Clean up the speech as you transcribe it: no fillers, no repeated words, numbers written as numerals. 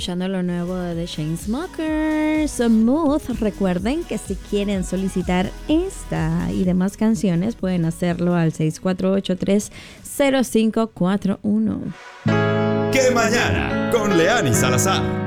escuchando lo nuevo de The Chainsmokers, Smooth. Recuerden que si quieren solicitar esta y demás canciones, pueden hacerlo al 648-30541. ¡Qué mañana! Con Leanny Salazar.